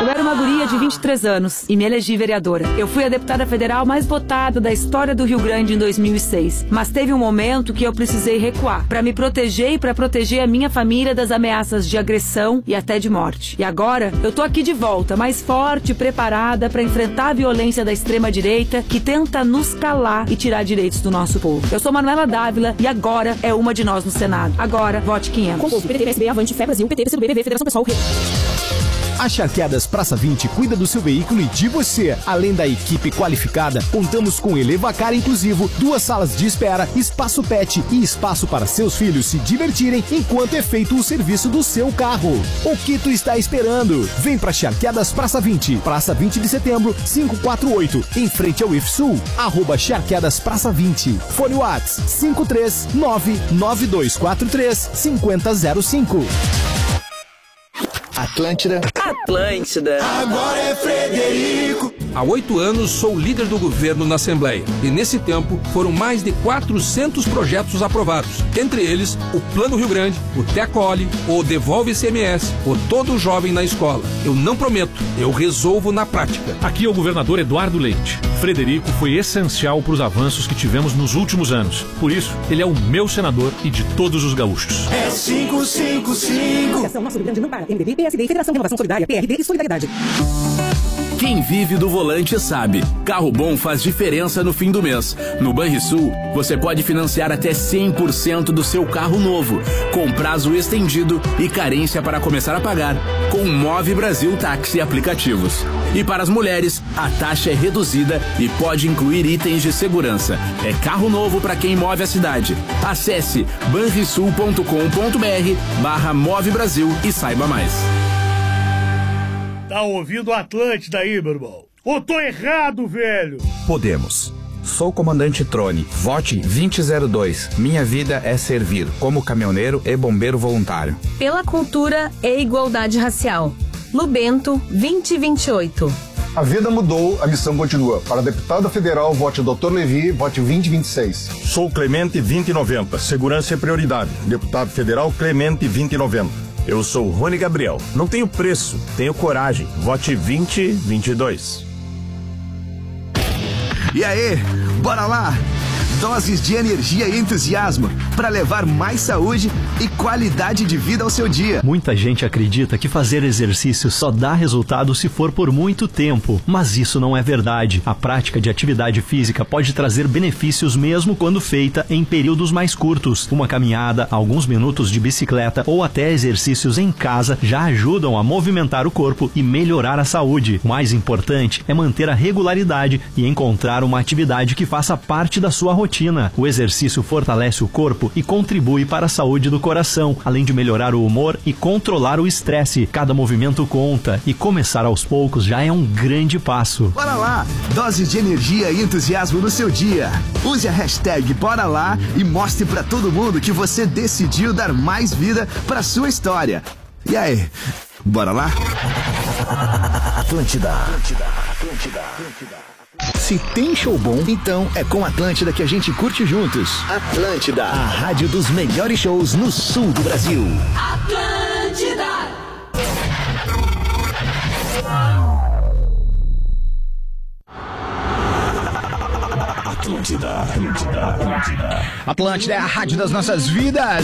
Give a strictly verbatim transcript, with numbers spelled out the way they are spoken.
Eu era uma guria de vinte e três anos e me elegi vereadora. Eu fui a deputada federal mais votada da história do Rio Grande em dois mil e seis. Mas teve um momento que eu precisei recuar para me proteger e para proteger a minha família das ameaças de agressão e até de morte. E agora eu tô aqui de volta, mais forte e preparada para enfrentar a violência da extrema-direita que tenta nos calar e tirar direitos do nosso povo. Eu sou Manuela Dávila e agora é uma de nós no Senado. Agora, vote quinhentos. Com o povo, P T, P S B, Avante, Fé Brasil, P T, P C do B, B V, Federação Pessoal, Rede. A Charqueadas Praça vinte cuida do seu veículo e de você. Além da equipe qualificada, contamos com Elevacar inclusivo, duas salas de espera, espaço pet e espaço para seus filhos se divertirem enquanto é feito o serviço do seu carro. O que tu está esperando? Vem para Charqueadas Praça vinte, Praça vinte de Setembro, quinhentos e quarenta e oito, em frente ao I F S U, arroba Charqueadas Praça vinte. Fone Whats cinco três nove nove dois quatro três cinco zero zero cinco. Atlântida. Atlântida. Agora é Frederico. Há oito anos sou líder do governo na Assembleia e nesse tempo foram mais de quatrocentos projetos aprovados. Entre eles, o Plano Rio Grande, o Tecole, o Devolve I C M S, o Todo Jovem na Escola. Eu não prometo, eu resolvo na prática. Aqui é o governador Eduardo Leite. Frederico foi essencial para os avanços que tivemos nos últimos anos. Por isso, ele é o meu senador e de todos os gaúchos. É cinco cinco cinco. Associação Nosso Rio Grande não para. M D B, P S D, Federação de Renovação Solidária, P R D e Solidariedade. Quem vive do volante sabe. Carro bom faz diferença no fim do mês. No Banrisul, você pode financiar até cem por cento do seu carro novo, com prazo estendido e carência para começar a pagar, com Move Brasil Táxi e aplicativos. E para as mulheres, a taxa é reduzida e pode incluir itens de segurança. É carro novo para quem move a cidade. Acesse banrisul ponto com ponto br barra Move Brasil e saiba mais. Tá ouvindo o Atlântida aí, meu irmão? Ou tô errado, velho? Podemos. Sou o comandante Trone. Vote vinte zero dois. Minha vida é servir, como caminhoneiro e bombeiro voluntário. Pela cultura e igualdade racial. Lubento vinte vinte e oito. A vida mudou, a missão continua. Para deputado federal, vote doutor Levi, vote vinte vinte e seis. Sou Clemente vinte noventa. Segurança é prioridade. Deputado federal Clemente vinte noventa. Eu sou Rony Gabriel. Não tenho preço, tenho coragem. Vote vinte vinte e dois. E aí, bora lá? Doses de energia e entusiasmo para levar mais saúde e qualidade de vida ao seu dia. Muita gente acredita que fazer exercício só dá resultado se for por muito tempo, mas isso não é verdade. A prática de atividade física pode trazer benefícios mesmo quando feita em períodos mais curtos. Uma caminhada, alguns minutos de bicicleta ou até exercícios em casa já ajudam a movimentar o corpo e melhorar a saúde. O mais importante é manter a regularidade e encontrar uma atividade que faça parte da sua rotina. O exercício fortalece o corpo e contribui para a saúde do coração, além de melhorar o humor e controlar o estresse. Cada movimento conta e começar aos poucos já é um grande passo. Bora lá! Doses de energia e entusiasmo no seu dia. Use a hashtag Bora Lá e mostre para todo mundo que você decidiu dar mais vida para sua história. E aí, bora lá? Atlântida. Atlântida. Atlântida. Atlântida. Se tem show bom, então é com Atlântida que a gente curte juntos. Atlântida, a rádio dos melhores shows no sul do Brasil. Atlântida. Atlântida, Atlântida, Atlântida. Atlântida é a rádio das nossas vidas.